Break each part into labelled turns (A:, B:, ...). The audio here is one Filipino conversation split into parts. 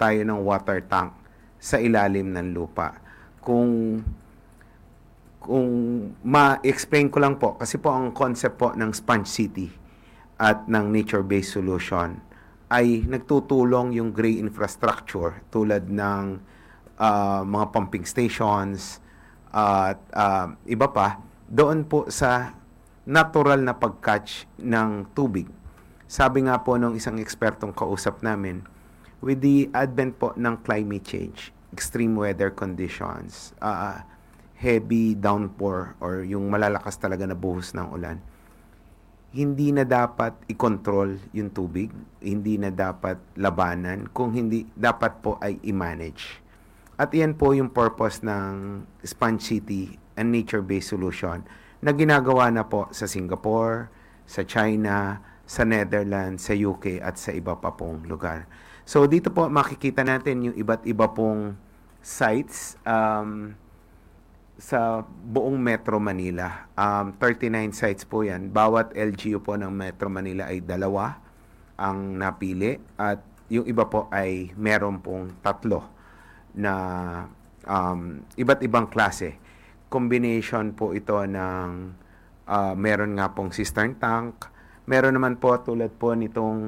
A: tayo ng water tank sa ilalim ng lupa. Kung ma-explain ko lang po, kasi po ang concept po ng Sponge City at ng nature-based solution ay nagtutulong yung gray infrastructure tulad ng mga pumping stations at iba pa doon po sa natural na pag-catch ng tubig. Sabi nga po ng isang ekspertong kausap namin, with the advent po ng climate change, extreme weather conditions, heavy downpour or yung malalakas talaga na buhos ng ulan, hindi na dapat i-control yung tubig, hindi na dapat labanan, kung hindi dapat po ay i-manage. At iyan po yung purpose ng Sponge City and nature-based solution na ginagawa na po sa Singapore, sa China, sa Netherlands, sa UK at sa iba pa pong lugar. So dito po makikita natin yung iba't iba pong sites sa buong Metro Manila. 39 sites po yan. Bawat LGU po ng Metro Manila ay 2 ang napili at yung iba po ay meron pong 3 na iba't ibang klase. Combination po ito ng meron nga pong cistern tank, meron naman po tulad po nitong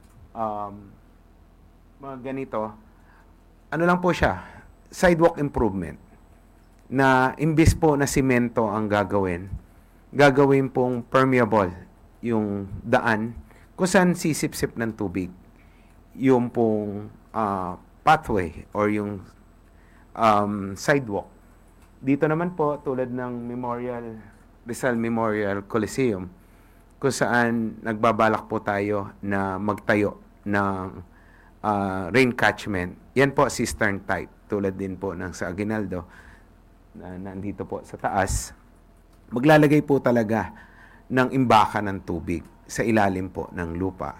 A: mga ganito. Ano lang po siya? Sidewalk improvement na imbis po na simento ang gagawin pong permeable yung daan kung saan sisip-sip ng tubig yung pong pathway or yung sidewalk. Dito naman po tulad ng Rizal Memorial Coliseum kung saan nagbabalak po tayo na magtayo ng rain catchment. Yan po cistern type tulad din po ng sa Aguinaldo na nandito po sa taas. Maglalagay po talaga ng imbakan ng tubig sa ilalim po ng lupa.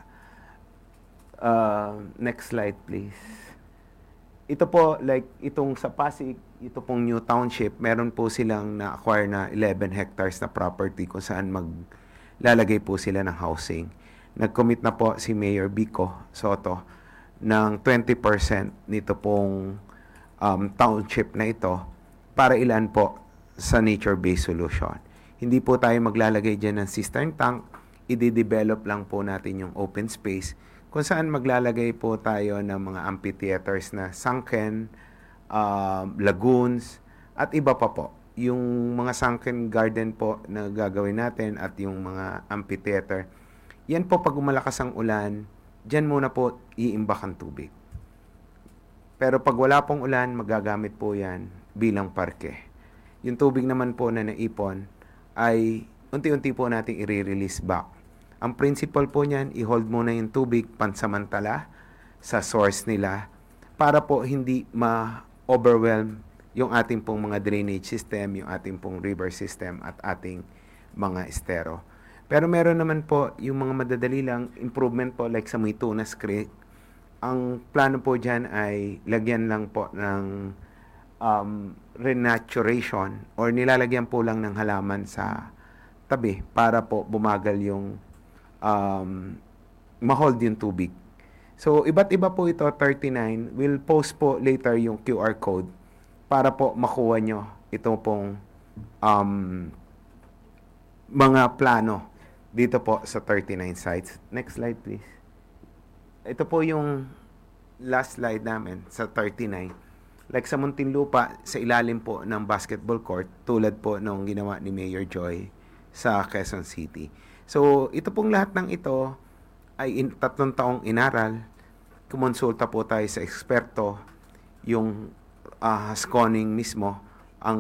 A: Next slide please. Ito po, like itong sa Pasig, ito pong New Township, meron po silang na-acquire na 11 hectares na property kung saan maglalagay po sila ng housing. Nag-commit na po si Mayor Bico Soto ng 20% nito pong township na ito para ilan po sa nature-based solution. Hindi po tayo maglalagay dyan ng cistern tank, i-develop lang po natin yung open space kung saan maglalagay po tayo ng mga amphitheaters na sunken, lagoons, at iba pa po. Yung mga sunken garden po na gagawin natin at yung mga amphitheater, yan po pag umalakas ang ulan, dyan muna po iimbak ang tubig. Pero pag wala pong ulan, magagamit po yan bilang parke. Yung tubig naman po na naipon ay unti-unti po nating i-release back. Ang principle po niyan, i-hold muna yung tubig pansamantala sa source nila para po hindi ma-overwhelm yung ating pong mga drainage system, yung ating pong river system at ating mga estero. Pero meron naman po yung mga madadali lang improvement po like sa Tunas Creek. Ang plano po dyan ay lagyan lang po ng renaturation or nilalagyan po lang ng halaman sa tabi para po bumagal yung ma-hold yung tubig. So, iba't iba po ito, 39. We'll post po later yung QR code para po makuha nyo ito pong mga plano dito po sa 39 sites. Next slide, please. Ito po yung last slide namin sa 39. Like sa Muntinlupa, sa ilalim po ng basketball court, tulad po nung ginawa ni Mayor Joy sa Quezon City. So, ito pong lahat ng ito ay 3 taong inaral. Kumonsulta po tayo sa eksperto, yung Haskoning mismo ang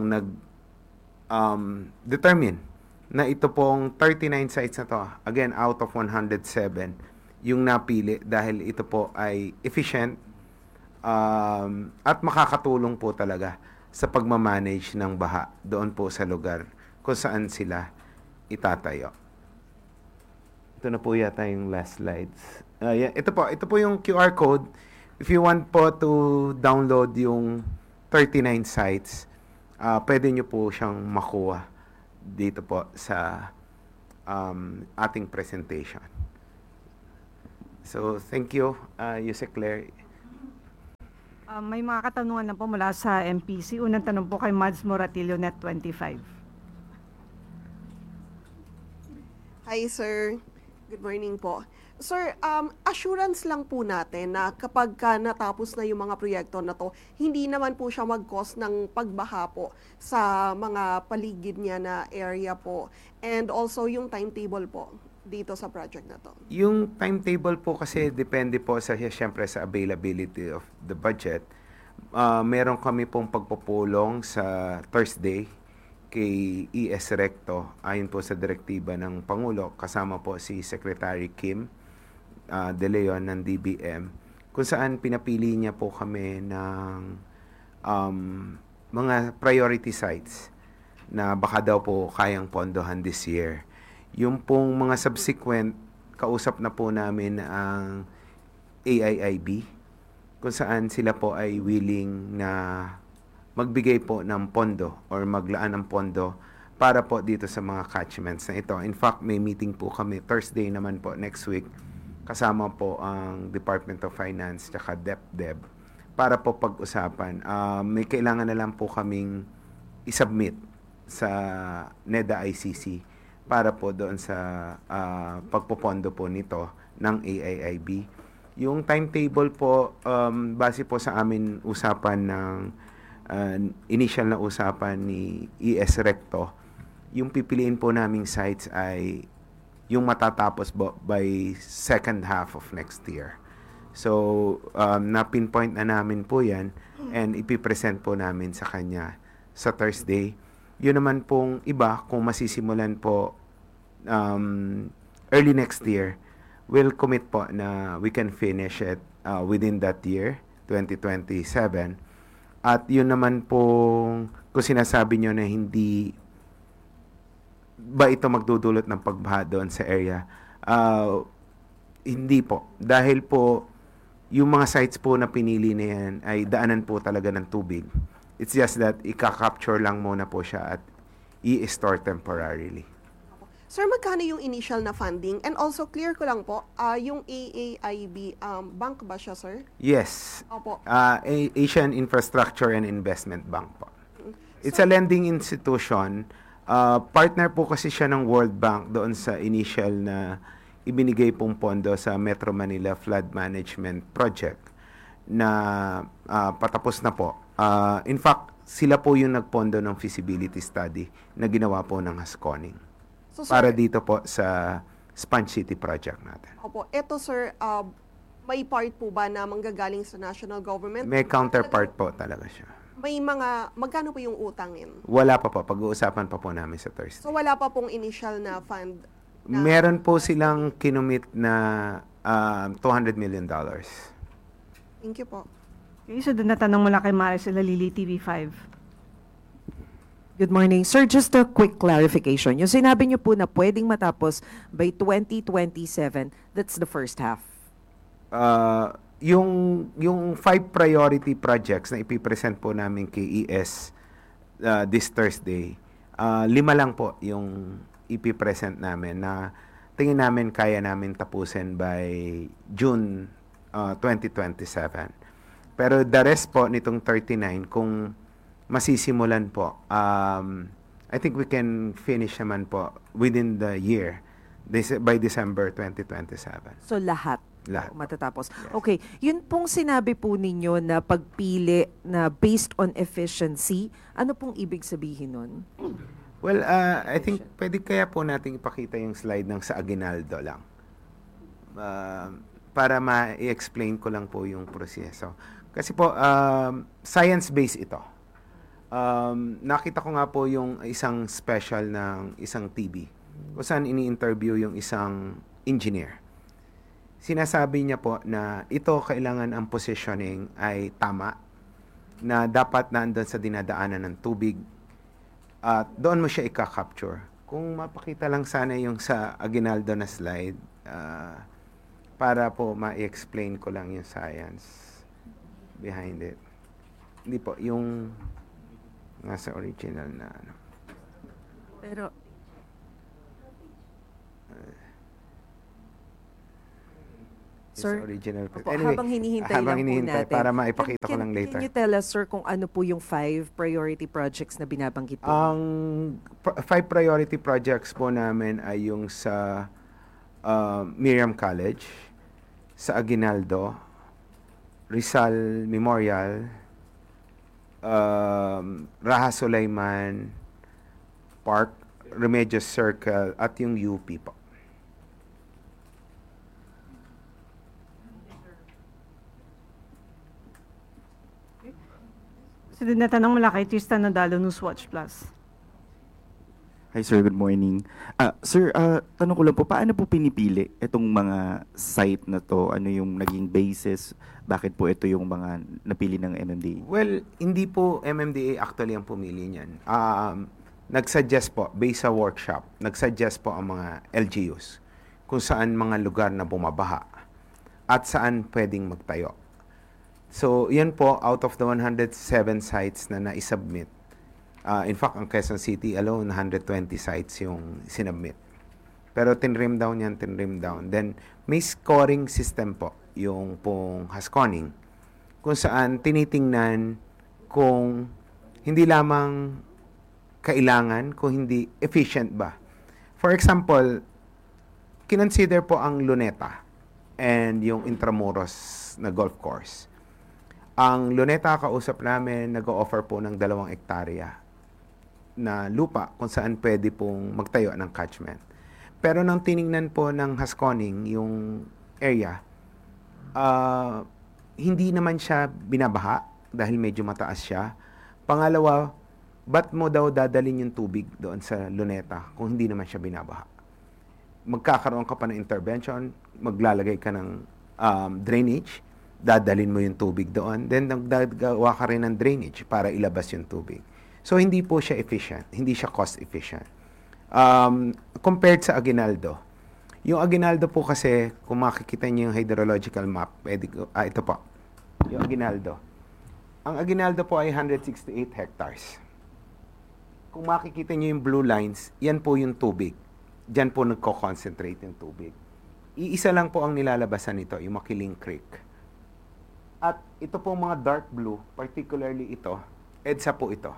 A: determine na ito pong 39 sites na to, again, out of 107, yung napili dahil ito po ay efficient at makakatulong po talaga sa pagmamanage ng baha doon po sa lugar kung saan sila itatayo. Ito na po yata yung last slides. Ito po yung QR code. If you want po to download yung 39 sites, pwede nyo po siyang makuha dito po sa ating presentation. So, thank you, Yusek Claire.
B: May mga katanungan na po mula sa MPC. Unang tanong po kay Mads Moratillo, Net25.
C: Hi, sir. Good morning po. Sir, assurance lang po natin na kapag ka natapos na yung mga proyekto na to, hindi naman po siya mag-cause ng pagbaha po sa mga paligid niya na area po. And also yung timetable po dito sa project na to.
A: Yung timetable po kasi depende po siyempre sa availability of the budget. Meron kami pong pagpupulong sa Thursday kay ES Recto ayon po sa direktiba ng Pangulo, kasama po si Secretary Kim De Leon ng DBM, kung saan pinapili niya po kami ng mga priority sites na baka daw po kayang pondohan this year. Yung pong mga subsequent, kausap na po namin ang AIIB, kung saan sila po ay willing na magbigay po ng pondo or maglaan ng pondo para po dito sa mga catchments na ito. In fact, may meeting po kami Thursday naman po next week, kasama po ang Department of Finance at DepDep para po pag-usapan. May kailangan na lang po kaming isubmit sa NEDA ICC para po doon sa pagpopondo po nito ng AIIB. Yung timetable po, base po sa amin usapan ng initial na usapan ni ES Recto, yung pipiliin po naming sites ay yung matatapos by second half of next year. So, na-pinpoint na namin po yan and ipipresent po namin sa kanya sa Thursday. Yun naman pong iba, kung masisimulan po early next year, we'll commit po na we can finish it within that year, 2027. At yun naman pong, kung sinasabi nyo na hindi ba ito magdudulot ng pagbaha doon sa area, hindi po. Dahil po, yung mga sites po na pinili na yan ay daanan po talaga ng tubig. It's just that ika-capture lang muna po siya at i-store temporarily.
C: Sir, magkano yung initial na funding? And also, clear ko lang po, yung AAIB, bank ba siya, sir?
A: Yes.
C: Opo.
A: Asian Infrastructure and Investment Bank po. It's a lending institution. Partner po kasi siya ng World Bank doon sa initial na ibinigay pong pondo sa Metro Manila Flood Management Project na patapos na po. In fact, sila po yung nagpondo ng feasibility study na ginawa po ng Hasconing.
C: So, sir,
A: Para dito po sa Sponge City project natin.
C: Opo. Eto, sir, may part po ba na manggagaling sa national government?
A: May counterpart po talaga siya.
C: May magkano po yung utangin?
A: Wala pa po. Pag-uusapan pa po namin sa Thursday.
C: So, wala pa pong initial na fund?
A: Meron po silang kinumit na $200 million.
C: Thank you po.
B: Okay, so doon na tanong mula kay Maricel Lili, TV5.
D: Good morning. Sir, just a quick clarification. Yung sinabi niyo po na pwedeng matapos by 2027, that's the first half.
A: Yung 5 priority projects na ipipresent po namin kay ES this Thursday, 5 lang po yung ipipresent namin na tingin namin kaya namin tapusin by June 2027. Pero the rest po nitong 39, kung masisimulan po, I think we can finish naman po within the year, by December 2027.
D: So lahat?
A: Lahat.
D: Matatapos.
A: Yes.
D: Okay. Yun pong sinabi po ninyo na pagpili na based on efficiency, ano pong ibig sabihin nun?
A: Well, I think pwede kaya po natin ipakita yung slide ng sa Aguinaldo lang. Para ma-explain ko lang po yung proseso. Kasi po, science-based ito. Nakita ko nga po yung isang special ng isang TV kung saan ini-interview yung isang engineer. Sinasabi niya po na ito kailangan ang positioning ay tama, na dapat nandun sa dinadaanan ng tubig at doon mo siya i-capture. Kung mapakita lang sana yung sa Aguinaldo na slide, para po ma-explain ko lang yung science behind it. Hindi po, yung nasa original na ano.
D: Pero Sir,
A: original.
D: Opo, habang hinihintay lang po natin.
A: para maipakita ko
D: Can-
A: lang later.
D: Can you tell us, sir, kung ano po yung 5 priority projects na binabanggit po?
A: Ang 5 priority projects po namin ay yung sa Miriam College, sa Aguinaldo, Rizal Memorial, Raha Sulaiman Park, Remedios Circle, at yung UP po.
B: Sunod na tanong mula kay Tristan Nodalo, Newswatch Plus.
E: Hi sir, good morning. Sir, tanong ko lang po, paano po pinipili itong mga site na to? Ano yung naging basis? Bakit po ito yung mga napili ng MMDA?
A: Well, hindi po MMDA actually ang pumili niyan. Nagsuggest po, based sa workshop, nagsuggest po ang mga LGUs kung saan mga lugar na bumabaha at saan pwedeng magtayo. So, yan po, out of the 107 sites na naisubmit. In fact, ang Quezon City alone, 120 sites yung sinubmit. Pero tinrim down yan, tinrim down. Then, may scoring system po, yung pong Hasconing, kung saan tinitingnan kung hindi lamang kailangan, kung hindi efficient ba. For example, kinonsider po ang Luneta and yung Intramuros na golf course. Ang Luneta, kausap namin, nag-o-offer po ng 2 hektarya na lupa kung saan pwede pong magtayo ng catchment. Pero nang tiningnan po ng Hasconing, yung area, hindi naman siya binabaha dahil medyo mataas siya. Pangalawa, ba't mo daw dadalhin yung tubig doon sa Luneta kung hindi naman siya binabaha? Magkakaroon ka pa ng intervention, maglalagay ka ng drainage, dadalhin mo yung tubig doon, then nagdagawa ka rin ng drainage para ilabas yung tubig. So, hindi po siya efficient, hindi siya cost efficient. Compared sa Aguinaldo, yung Aguinaldo po kasi, kung makikita niyo yung hydrological map, ito po, yung Aguinaldo. Ang Aguinaldo po ay 168 hectares. Kung makikita niyo yung blue lines, yan po yung tubig. Diyan po nagko-concentrate yung tubig. Iisa lang po ang nilalabasan nito, yung Makiling Creek. At ito po mga dark blue, particularly ito, EDSA po ito.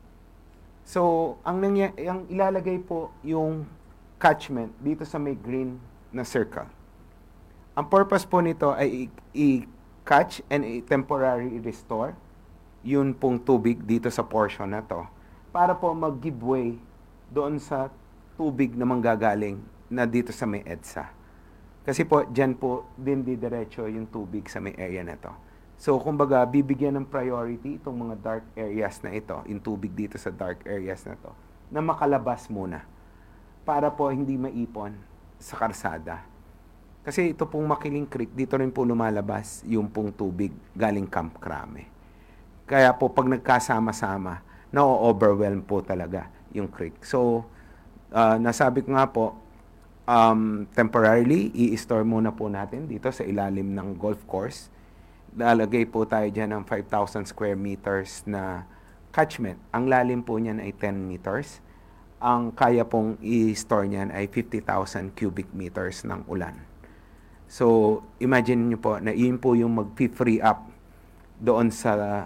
A: So, ang ilalagay po yung catchment dito sa may green na circle. Ang purpose po nito ay i-catch and temporary restore yun pong tubig dito sa portion na to para po mag-give way doon sa tubig na manggagaling na dito sa may EDSA. Kasi po, dyan po din didiretso yung tubig sa may area na to. So, kumbaga, bibigyan ng priority itong mga dark areas na ito, yung tubig dito sa dark areas na to, na makalabas muna para po hindi maipon sa karsada. Kasi ito pong Makiling Creek, dito rin po lumalabas yung pong tubig galing Camp Crame. Kaya po, pag nagkasama-sama, na-overwhelm po talaga yung creek. So, nasabi ko nga po, temporarily, i-store muna po natin dito sa ilalim ng golf course. Lalagay po tayo dyan ng 5,000 square meters na catchment. Ang lalim po niyan ay 10 meters. Ang kaya pong i-store niyan ay 50,000 cubic meters ng ulan. So, imagine niyo po na yun po yung mag-free up doon sa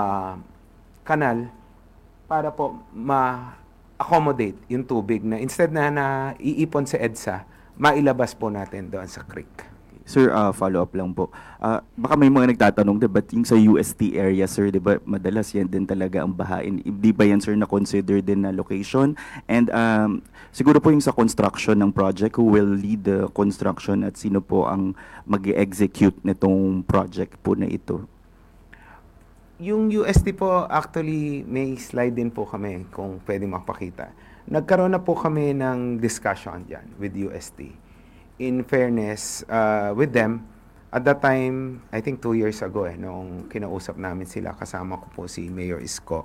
A: kanal para po ma-accommodate yung tubig na instead na iipon sa EDSA, mailabas po natin doon sa creek.
E: Sir, follow-up lang po. Baka may mga nagtatanong, diba, yung sa UST area, sir, diba, madalas yan din talaga ang bahain. Di ba yan, sir, na-consider din na location? And siguro po yung sa construction ng project, who will lead the construction at sino po ang mag-execute nitong project po na ito?
A: Yung UST po, actually, may slide din po kami kung pwede mapakita. Nagkaroon na po kami ng discussion dyan with UST. In fairness, with them, at that time, I think 2 years ago, noong kinausap namin sila, kasama ko po si Mayor Isko,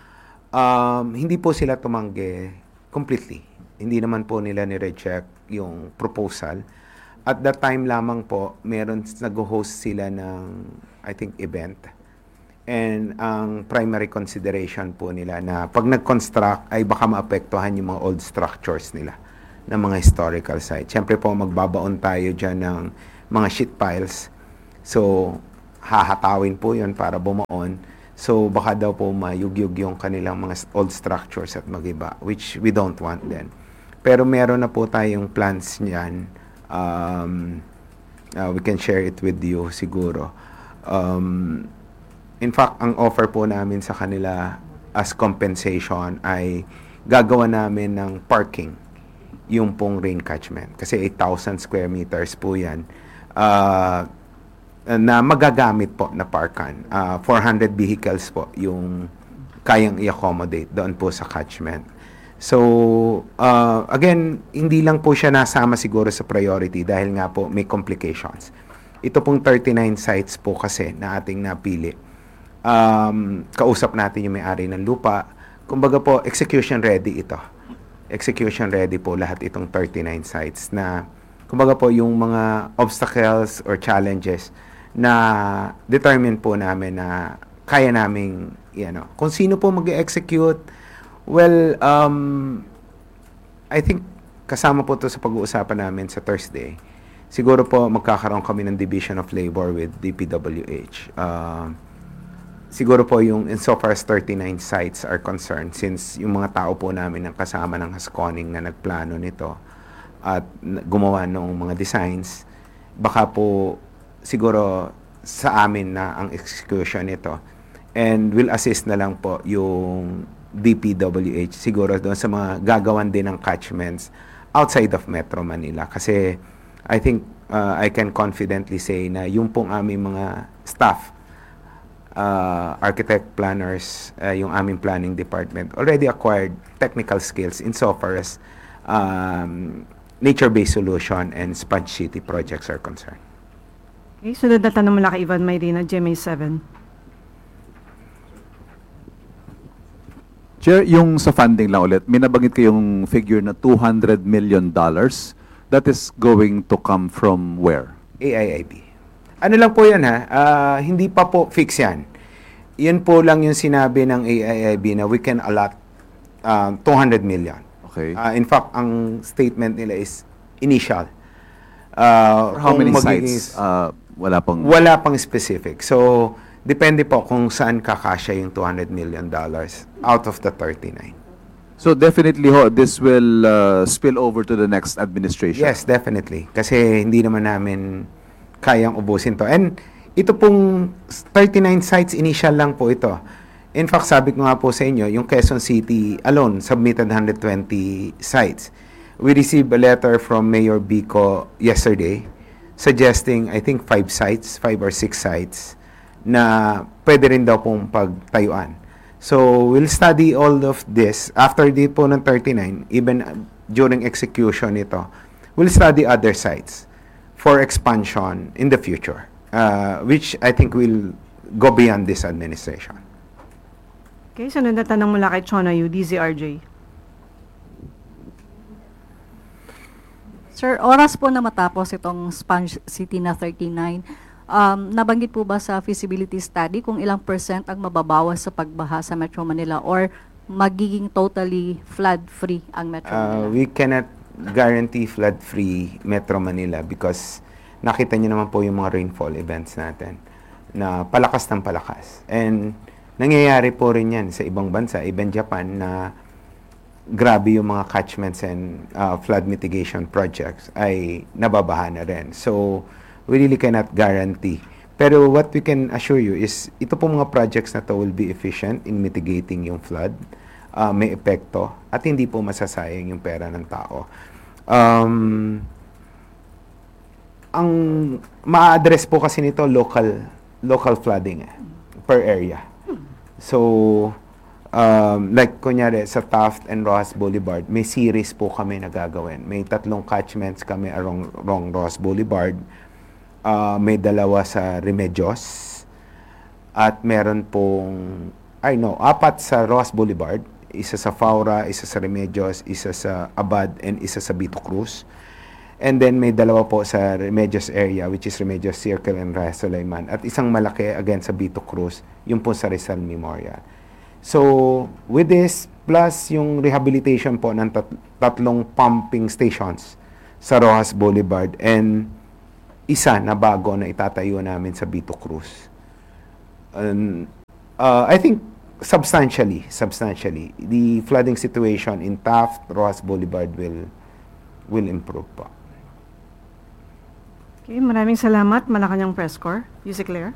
A: hindi po sila tumanggi completely. Hindi naman po nila ni-reject yung proposal. At that time lamang po, nag-host sila ng, I think, event. And ang primary consideration po nila na pag nag-construct ay baka maapektuhan yung mga old structures nila ng mga historical sites. Siyempre po, magbabaon tayo dyan ng mga sheet piles. So, hahatawin po yun para bumaon. So, baka daw po mayugyug yung kanilang mga old structures at magiba, which we don't want then. Pero meron na po tayong plans niyan. We can share it with you siguro. In fact, ang offer po namin sa kanila as compensation ay gagawa namin ng parking yung pong rain catchment. Kasi 8,000 square meters po yan na magagamit po na parkan. 400 vehicles po yung kayang i-accommodate doon po sa catchment. So, again, hindi lang po siya nasama siguro sa priority dahil nga po may complications. Ito pong 39 sites po kasi na ating napili. Kausap natin yung may-ari ng lupa. Kumbaga po, execution ready ito. Execution ready po lahat itong 39 sites na kumbaga po yung mga obstacles or challenges na determine po namin na kaya naming kung sino po mag-execute. Well, I think kasama po to sa pag-uusapan namin sa Thursday. Siguro po magkakaroon kami ng Division of Labor with DPWH. Siguro po yung insofar as 39 sites are concerned, since yung mga tao po namin ang kasama ng Haskoning na nagplano nito at gumawa ng mga designs, baka po siguro sa amin na ang execution nito. And will assist na lang po yung DPWH siguro doon sa mga gagawan din ng catchments outside of Metro Manila. Kasi I think I can confidently say na yung pong aming mga staff, architect, planners, yung aming planning department already acquired technical skills insofar as nature-based solution and sponge city projects are concerned.
B: Okay, sunod na tanong mula kay Ivan Mayrina, GMA7.
F: Chair, yung sa funding lang ulit, may nabanggit kayong figure na $200 million. That is going to come from where?
A: AIIB. Ano lang po yan hindi pa po fix yan. Yan po lang yung sinabi ng AIIB na we can allot 200 million.
F: Okay.
A: In fact, ang statement nila is initial.
F: For how many
A: magiging-
F: sites? Wala pang...
A: Wala pang specific. So, depende po kung saan kakasya yung $200 million out of the 39.
F: So definitely this will spill over to the next administration.
A: Yes, definitely. Kasi hindi naman namin kayang ubusin to. And ito pong 39 sites, initial lang po ito. In fact, sabi ko nga po sa inyo, yung Quezon City alone submitted 120 sites. We received a letter from Mayor Bico yesterday suggesting, I think, 5 or 6 sites na pwede rin daw pong pagtayuan. So, we'll study all of this. After di po ng 39, even during execution nito, we'll study other sites for expansion in the future, which I think will go beyond this administration.
B: Okay, sunod na tanong mula kay Chona Yu, DZRJ.
G: Sir, oras po na matapos itong Sponge City na 39, nabanggit po ba sa feasibility study kung ilang % ang mababawas sa pagbaha sa Metro Manila or magiging totally flood-free ang Metro Manila?
A: We cannot guarantee flood-free Metro Manila because nakita niyo naman po yung mga rainfall events natin na palakas ng palakas. And nangyayari po rin yan sa ibang bansa, even Japan, na grabe yung mga catchments and flood mitigation projects ay nababaha na rin. So, we really cannot guarantee. Pero what we can assure you is, ito po mga projects na to will be efficient in mitigating yung flood, may epekto, at hindi po masasayang yung pera ng tao. Ang ma-address po kasi nito local flooding per area. So, like kunyari sa Taft and Rojas Boulevard, may series po kami na gagawin. May 3 catchments kami along Rojas Boulevard. May 2 sa Remedios. At meron pong, 4 sa Rojas Boulevard. Isa sa Faura, isa sa Remedios, isa sa Abad, and isa sa Vito Cruz. And then may 2 po sa Remedios area, which is Remedios Circle and Raya Sulaiman. At isang malaki, again, sa Vito Cruz, yung po sa Rizal Memorial. So, with this, plus yung rehabilitation po ng 3 pumping stations sa Rojas Boulevard and isa na bago na itatayo namin sa Vito Cruz. I think substantially, the flooding situation in Taft, Rojas Boulevard will improve po.
B: Okay, maraming salamat. Malacanang Press Corps. Yusek Claire.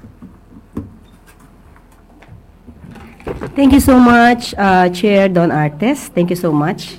H: Thank you so much, Chair Don Artes. Thank you so much.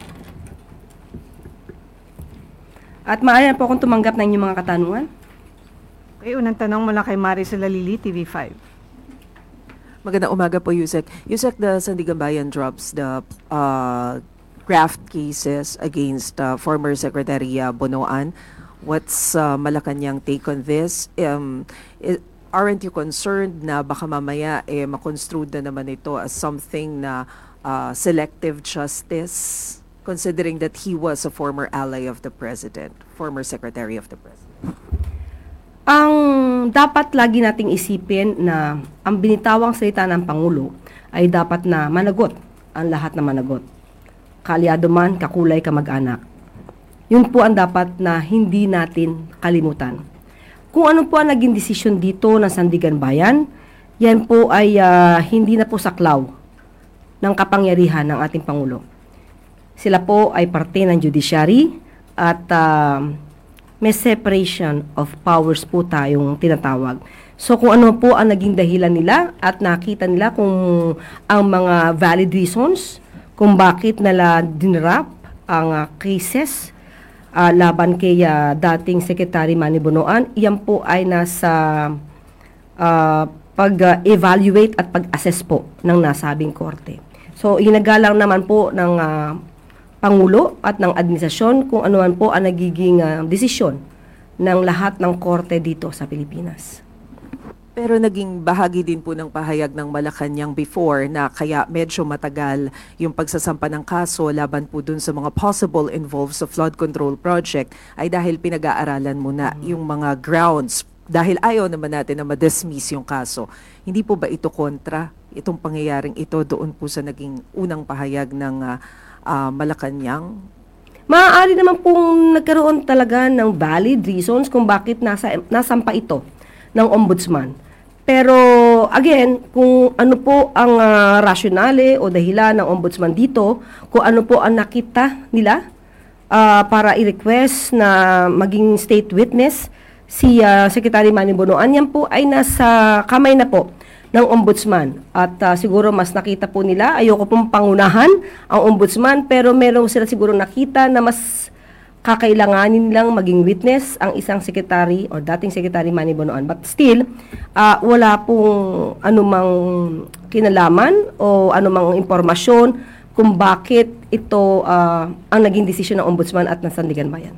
H: At maaari na po akong tumanggap ng inyong mga katanungan.
B: Okay, unang tanong mula kay Maricel Alili, TV5.
D: Magandang umaga po, Yusek. Yusek, the Sandiganbayan drops the graft cases against former Secretary Bonoan. What's Malacanang take on this? Aren't you concerned na baka mamaya makonstrued na naman ito as something na selective justice, considering that he was a former ally of the President, former Secretary of the President?
H: Ang dapat lagi nating isipin na ang binitawang salita ng Pangulo ay dapat na managot ang lahat na managot. Kaalyado man, kakulay, kamag-anak. Yun po ang dapat na hindi natin kalimutan. Kung ano po ang naging desisyon dito ng Sandiganbayan, yan po ay hindi na po saklaw ng kapangyarihan ng ating Pangulo. Sila po ay parte ng judiciary at may separation of powers po tayong tinatawag. So kung ano po ang naging dahilan nila at nakita nila kung ang mga valid reasons kung bakit nila dinrap ang cases laban kay dating Secretary Manny Bonoan, yan po ay nasa pag-evaluate at pag-assess po ng nasabing korte. So hinagalang naman po ng Pangulo at ng administrasyon kung ano man po ang nagiging desisyon ng lahat ng korte dito sa Pilipinas.
D: Pero naging bahagi din po ng pahayag ng Malacanang before na kaya medyo matagal yung pagsasampa ng kaso laban po dun sa mga possible involved sa flood control project ay dahil pinag-aaralan muna yung mga grounds dahil ayaw naman natin na ma-dismiss yung kaso. Hindi po ba ito kontra itong pangyayaring ito doon po sa naging unang pahayag ng Malacanang?
H: Maaari naman pong nagkaroon talaga ng valid reasons kung bakit nasampa ito ng ombudsman. Pero again, kung ano po ang rasyonale o dahilan ng ombudsman dito, kung ano po ang nakita nila para i-request na maging state witness si Secretary Manny Bonoan, yan po ay nasa kamay na po ng ombudsman. At siguro mas nakita po nila, ayoko pong pangunahan ang ombudsman, pero meron sila siguro nakita na mas kakailanganin lang maging witness ang isang secretary o dating Secretary Manny Bonoan. But still, wala pong anumang kinalaman o anumang impormasyon kung bakit ito ang naging desisyon ng ombudsman at ng Sandiganbayan.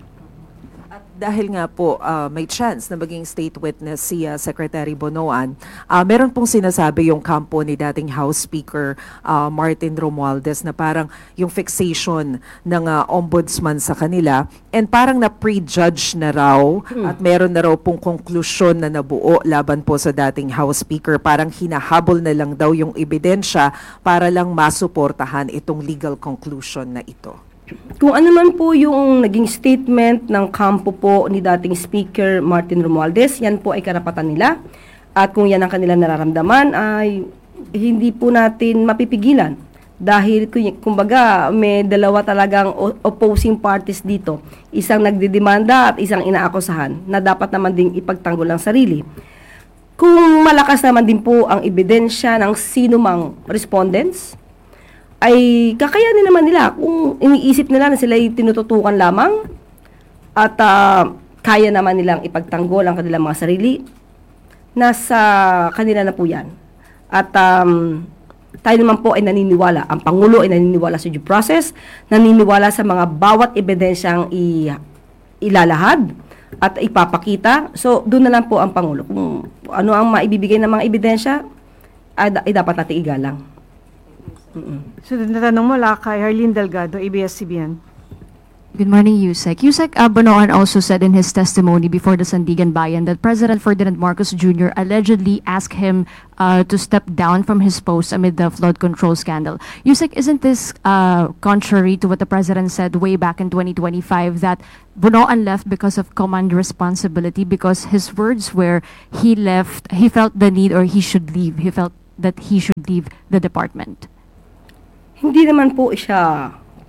D: Dahil nga po may chance na maging state witness si Secretary Bonoan, meron pong sinasabi yung kampo ni dating House Speaker Martin Romualdez na parang yung fixation ng ombudsman sa kanila and parang na-prejudge na raw at meron na raw pong konklusyon na nabuo laban po sa dating House Speaker. Parang hinahabol na lang daw yung ebidensya para lang masuportahan itong legal conclusion na ito.
H: Kung ano man po yung naging statement ng kampo po ni dating Speaker Martin Romualdez, yan po ay karapatan nila. At kung yan ang kanilang nararamdaman, ay hindi po natin mapipigilan. Dahil kumbaga may dalawa talagang opposing parties dito. Isang nagdidemanda at isang inaakusahan na dapat naman ding ipagtanggol ang sarili. Kung malakas naman din po ang ebidensya ng sino mang respondents, ay kakayanin naman nila kung iniisip nila na sila ay tinututukan lamang at kaya naman nilang ipagtanggol ang kanilang mga sarili, nasa kanila na po yan. At tayo naman po ay naniniwala, ang Pangulo ay naniniwala sa due process, naniniwala sa mga bawat ebidensyang ilalahad at ipapakita. So doon na lang po ang Pangulo. Kung ano ang maibibigay ng mga ebidensya, ay dapat natin igalang.
B: Sunod na tanong mula kay Harleen Delgado, ABS-CBN.
I: Good morning, Yusek. Yusek Bonoan also said in his testimony before the Sandigan Bayan that President Ferdinand Marcos Jr. allegedly asked him to step down from his post amid the flood control scandal. Yusek, isn't this contrary to what the President said way back in 2025 that Bonoan left because of command responsibility, because his words were he felt the need or he should leave. He felt that he should leave the department.
H: Hindi naman po siya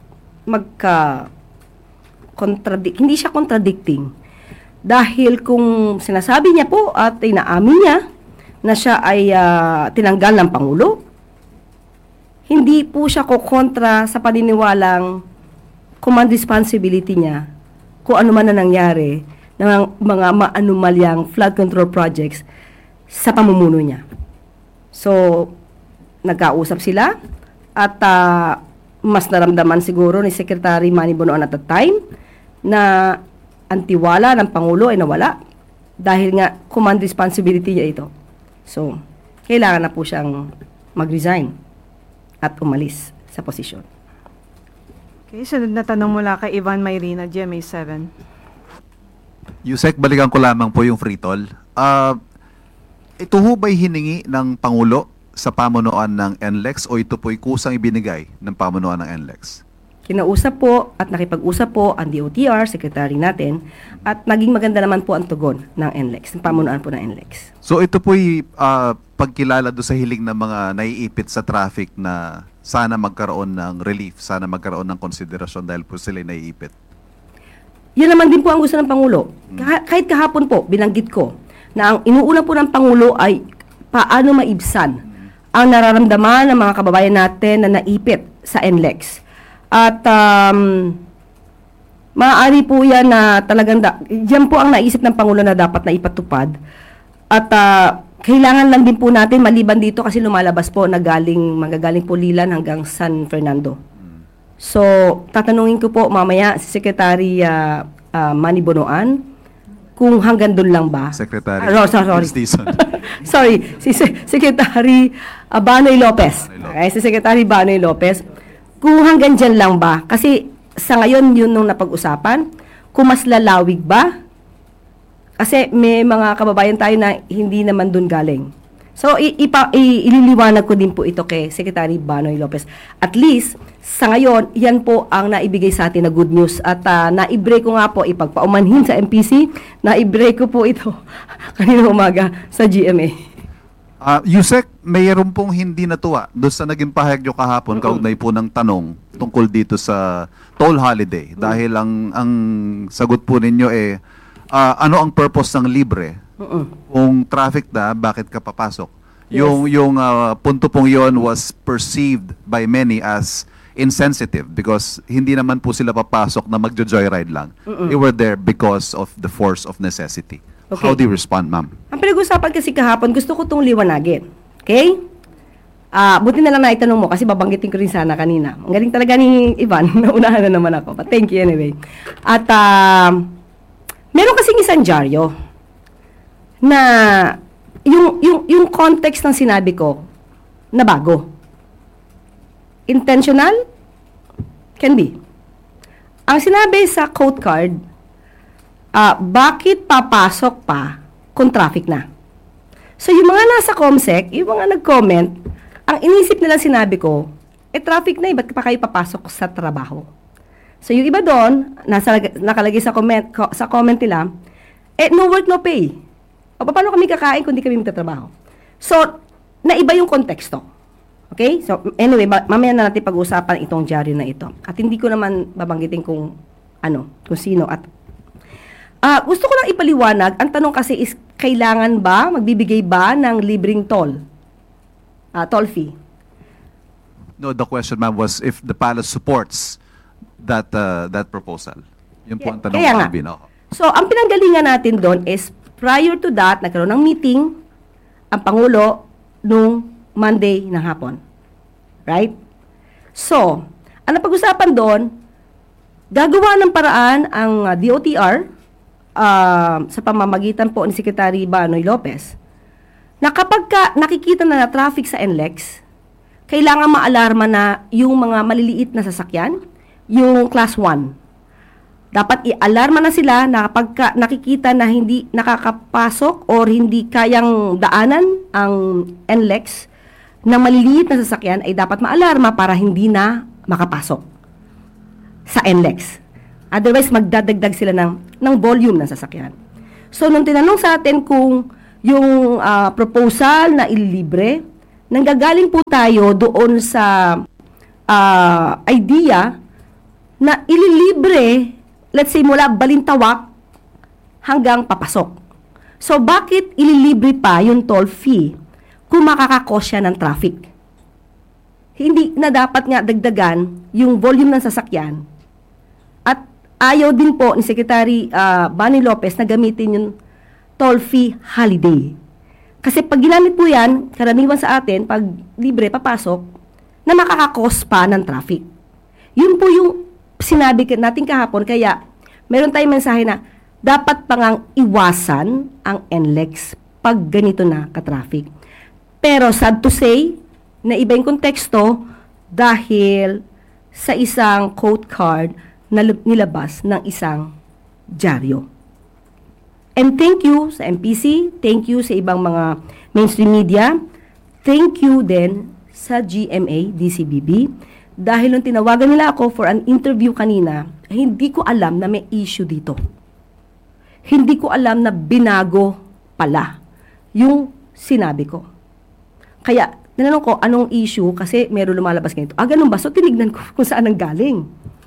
H: hindi siya contradicting. Dahil kung sinasabi niya po at inaamin niya na siya ay tinanggal ng Pangulo, hindi po siya kokontra sa paniniwalang command responsibility niya kung ano man na nangyari ng mga maanumalyang flood control projects sa pamumuno niya. So, nagkausap sila at mas naramdaman siguro ni Secretary Manny Bonoan at that time na ang tiwala ng Pangulo ay nawala dahil nga command responsibility niya ito. So, kailangan na po siyang mag-resign at umalis sa posisyon.
B: Okay, sunod na tanong mula kay Ivan Mayrina, GMA7.
F: Yusek, balikan ko lamang po yung Fritol. Ito ho ba'y hiningi ng Pangulo sa pamunuan ng NLEX o ito po'y kusang ibinigay ng pamunuan ng NLEX?
H: Kinausap po at nakipag-usap po ang DOTR, secretary natin, at naging maganda naman po ang tugon ng NLEX, ng pamunuan po ng NLEX.
F: So ito po'y pagkilala do sa hiling ng mga naiipit sa traffic na sana magkaroon ng relief, sana magkaroon ng konsiderasyon dahil po sila naiipit.
H: Yan naman din po ang gusto ng Pangulo. Kahit kahapon po, binanggit ko na ang inuuna po ng Pangulo ay paano maibsan ang nararamdaman ng mga kababayan natin na naipit sa NLEX. At maaari po yan na talagang, yan po ang naisip ng Pangulo na dapat na ipatupad. At kailangan lang din po natin, maliban dito kasi lumalabas po na magagaling po Lilan hanggang San Fernando. So, tatanungin ko po mamaya si Secretary Manny Bonoan kung hanggang doon lang ba.
F: Secretary
H: sorry.
F: Stison.
H: Sorry, si Secretary Banoy Lopez. Okay, si Secretary Banoy Lopez. Kung hanggang dyan lang ba? Kasi sa ngayon yun nung napag-usapan, kung mas lalawig ba? Kasi may mga kababayan tayo na hindi naman dun galing. So, ililiwanag ko din po ito kay Secretary Banoy Lopez. At least, sa ngayon, yan po ang naibigay sa atin na good news. At na-break ko nga po, ipagpaumanhin sa MPC, na-break ko po ito kanina umaga sa GMA.
F: Yusek, mayroon pong hindi natuwa doon sa naging pahayag nyo kahapon kaugnay po ng tanong tungkol dito sa toll holiday. Dahil ang sagot po ninyo ano ang purpose ng libre? Kung traffic na, bakit ka papasok?
H: Yes.
F: Yung punto pong yon was perceived by many as insensitive because hindi naman po sila papasok na magjo-joyride lang. They were there because of the force of necessity.
H: Okay.
F: How do you respond, ma'am?
H: Ang pinag-usapan kasi kahapon, gusto ko itong liwanagin. Okay? Buti na lang na itanong mo kasi babanggitin ko rin sana kanina. Ang galing talaga ni Ivan, naunahan na naman ako. But thank you anyway. At meron kasing isang dyaryo na yung context ng sinabi ko na bago. Intentional? Can be. Ang sinabi sa quote card, bakit papasok pa kung traffic na? So, yung mga nasa COMSEC, yung mga nag-comment, ang inisip nila sinabi ko, traffic na, ba't pa kayo papasok sa trabaho? So, yung iba doon, nakalagay sa comment nila, no work, no pay. O, paano kami kakain kung di kami magtatrabaho? So, naiba yung konteksto. Okay? So, anyway, mamaya na natin pag-usapan itong dyaryo na ito. At hindi ko naman babanggitin kung sino at gusto ko lang ipaliwanag, ang tanong kasi is, kailangan ba, magbibigay ba ng libreng toll fee?
F: No, the question, ma'am, was if the palace supports that proposal. Yun po ang tanong.
H: Kaya nga. So, ang pinanggalingan natin doon is, prior to that, nagkaroon ng meeting ang Pangulo nung Monday ng hapon. Right? So, ang napag-usapan doon, gagawa ng paraan ang DOTR sa pamamagitan po ni Secretary Banoy Lopez na kapag nakikita na traffic sa NLEX, kailangan maalarma na yung mga maliliit na sasakyan, yung class 1, Dapat i-alarma na sila na kapag nakikita na hindi nakakapasok or hindi kayang daanan ang NLEX na maliliit na sasakyan, ay dapat maalarma para hindi na makapasok sa NLEX. Otherwise, magdadagdag sila ng volume ng sasakyan. So, nung tinanong sa atin kung yung proposal na ililibre, nanggagaling po tayo doon sa idea na ililibre, let's say mula Balintawak hanggang papasok. So, bakit ililibre pa yung toll fee kung makakakos siya ng traffic? Hindi na dapat nga dagdagan yung volume ng sasakyan. At ayaw din po ni Secretary Bani Lopez na gamitin yung toll fee holiday. Kasi pag ginamit po yan, karaniwan sa atin, pag libre, papasok, na makakakos pa ng traffic. Yun po yung sinabi natin kahapon, kaya meron tayong mensahe na dapat pangang iwasan ang NLEX pag ganito na ka-traffic. Pero sad to say, na iba yung konteksto dahil sa isang quote card na nilabas ng isang dyaryo. And thank you sa MPC, thank you sa ibang mga mainstream media, thank you din sa GMA, DCBB, dahil nung tinawagan nila ako for an interview kanina, hindi ko alam na may issue dito. Hindi ko alam na binago pala yung sinabi ko. Kaya, tinanong ko, anong issue? Kasi meron lumalabas ganito. Ganun ba? So, tinignan ko kung saan ang galing.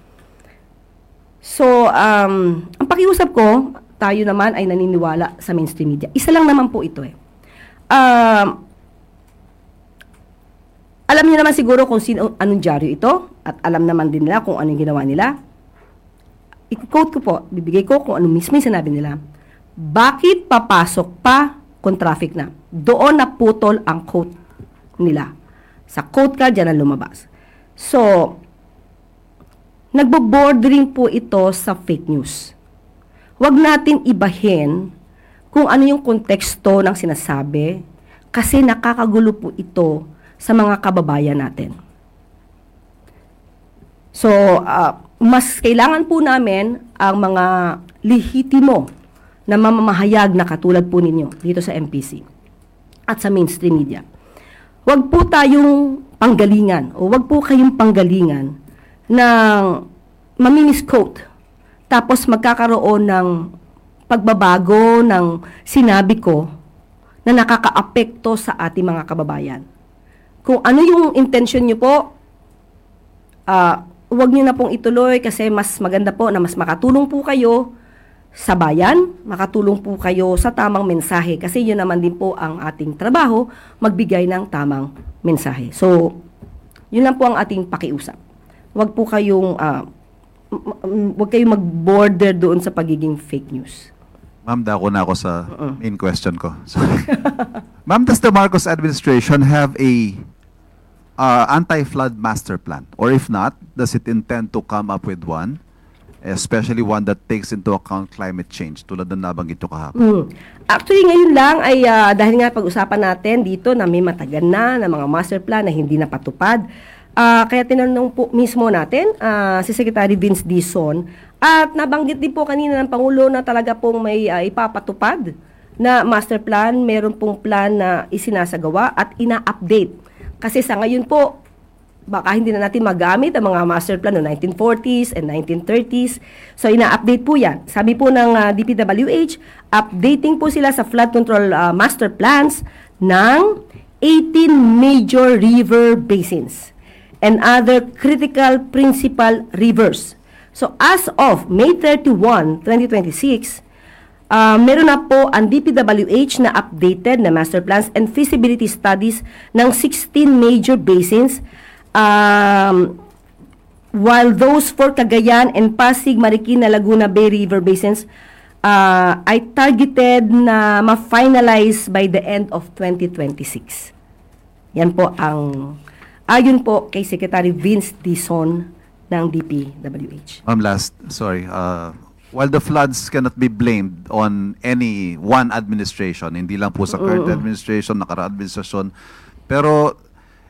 H: So, ang pakiusap ko, tayo naman ay naniniwala sa mainstream media. Isa lang naman po ito eh. Alam niyo naman siguro kung anong dyaryo ito at alam naman din nila kung anong ginawa nila. I-quote ko po, bibigay ko kung ano mismo yung sinabi nila. Bakit papasok pa kung traffic na? Doon naputol ang quote nila. Sa quote card, dyan ang lumabas. So, nagbo-bordering po ito sa fake news. Huwag natin ibahin kung ano yung konteksto ng sinasabi kasi nakakagulo po ito sa mga kababayan natin. So, mas kailangan po namin ang mga lehitimo na mamamahayag na katulad po ninyo dito sa MPC at sa mainstream media. Huwag po tayong panggalingan o huwag po kayong panggalingan ng mamimisquote tapos magkakaroon ng pagbabago ng sinabi ko na nakakaapekto sa ating mga kababayan. Kung ano yung intention nyo po, huwag nyo na pong ituloy kasi mas maganda po na mas makatulong po kayo sa bayan, makatulong po kayo sa tamang mensahe kasi yun naman din po ang ating trabaho, magbigay ng tamang mensahe. So, yun lang po ang ating pakiusap. Huwag po kayong huwag kayong mag-border doon sa pagiging fake news.
F: Ma'am, dako na ako sa main question ko. Sorry. Ma'am, does the Marcos administration have a anti-flood master plan? Or if not, does it intend to come up with one? Especially one that takes into account climate change, tulad ng nabanggit nyo kahapon.
H: Actually, ngayon lang ay dahil nga pag-usapan natin dito na may matagal na mga master plan na hindi napatupad, kaya tinanong po mismo natin si Secretary Vince Dizon at nabanggit din po kanina ng Pangulo na talaga pong may ipapatupad na master plan, meron pong plan na isinasagawa at ina-update. Kasi sa ngayon po, baka hindi na natin magamit ang mga master plan noong 1940s and 1930s. So, ina-update po yan. Sabi po ng DPWH, updating po sila sa flood control master plans ng 18 major river basins and other critical principal rivers. So, as of May 31, 2026, meron na po ang DPWH na updated na master plans and feasibility studies ng 16 major basins, while those for Cagayan and Pasig, Marikina, Laguna Bay River basins ay targeted na ma-finalize by the end of 2026. Yan po ang ayon po kay Secretary Vince Dizon ng DPWH.
F: Sorry. While the floods cannot be blamed on any one administration, hindi lang po sa current administration, nakaraang administrasyon, pero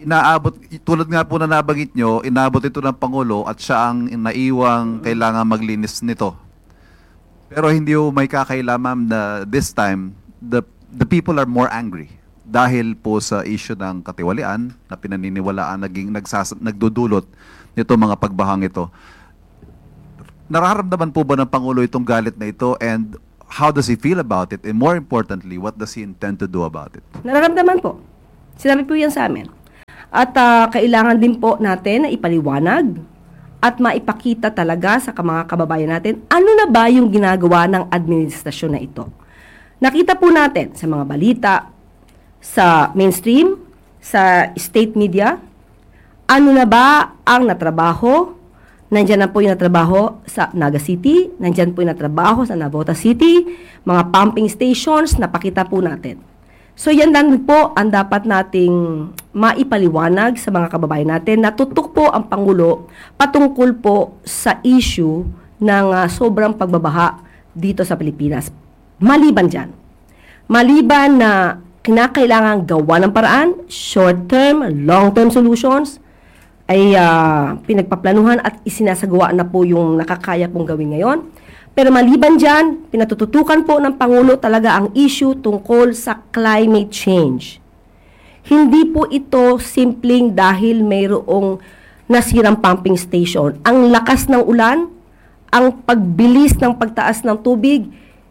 F: tulad nga po na nabanggit nyo, inaabot ito ng Pangulo at siya ang naiwang kailangan maglinis nito. Pero hindi po may kakailan, ma'am, na this time, the people are more angry dahil po sa issue ng katiwalian na pinaniniwalaan nagdudulot nito mga pagbahang ito. Nararamdaman po ba ng Pangulo itong galit na ito, and how does he feel about it? And more importantly, what does he intend to do about it?
H: Nararamdaman po. Sinabi po yan sa amin. At kailangan din po natin na ipaliwanag at maipakita talaga sa mga kababayan natin ano na ba yung ginagawa ng administrasyon na ito. Nakita po natin sa mga balita, sa mainstream, sa state media, ano na ba ang natrabaho. Nandyan na po yung natrabaho sa Naga City, nandyan po yung natrabaho sa Navotas City, mga pumping stations, napakita po natin. So yan lang po ang dapat nating maipaliwanag sa mga kababayan natin na tutok po ang Pangulo patungkol po sa issue ng sobrang pagbabaha dito sa Pilipinas. Maliban dyan, maliban na kinakailangan gawa ng paraan, short-term, long-term solutions, ay pinagpaplanuhan at isinasagawa na po yung nakakaya pong gawin ngayon. Pero maliban dyan, pinatututukan po ng Pangulo talaga ang issue tungkol sa climate change. Hindi po ito simpleng dahil mayroong nasirang pumping station. Ang lakas ng ulan, ang pagbilis ng pagtaas ng tubig,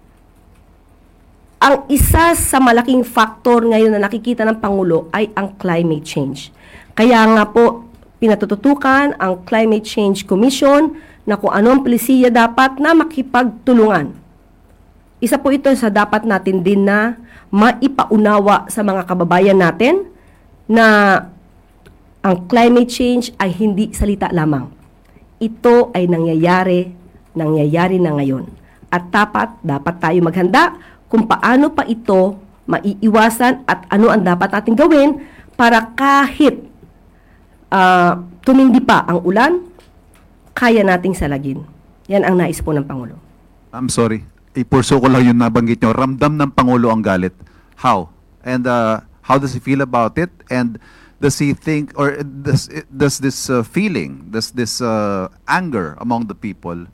H: ang isa sa malaking factor ngayon na nakikita ng Pangulo ay ang climate change. Kaya nga po, pinatututukan ang Climate Change Commission na kung anong polisiya dapat na makipagtulungan. Isa po ito sa dapat natin din na maipaunawa sa mga kababayan natin na ang climate change ay hindi salita lamang. Ito ay nangyayari na ngayon. At dapat tayo maghanda kung paano pa ito maiiwasan at ano ang dapat natin gawin para kahit tumindi pa ang ulan, kaya nating salagin. Yan ang nais po ng Pangulo.
F: I'm sorry. Ipurso ko lang yung nabanggit nyo. Ramdam ng Pangulo ang galit. How? And how does he feel about it? And does he think, or does this feeling, does this anger among the people